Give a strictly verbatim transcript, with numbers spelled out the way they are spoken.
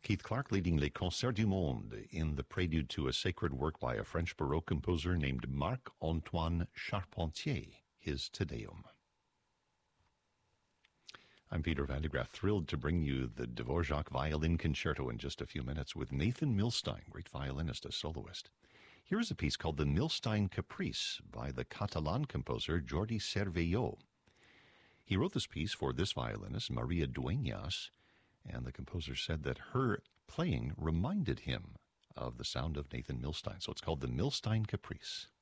Keith Clark leading Les Concerts du Monde in the prelude to a sacred work by a French Baroque composer named Marc-Antoine Charpentier, his Te Deum. I'm Peter Van de Graaff, thrilled to bring you the Dvorak Violin Concerto in just a few minutes with Nathan Milstein, great violinist, a soloist. Here is a piece called the Milstein Caprice by the Catalan composer Jordi Cervelló. He wrote this piece for this violinist, Maria Dueñas, and the composer said that her playing reminded him of the sound of Nathan Milstein. So it's called the Milstein Caprice.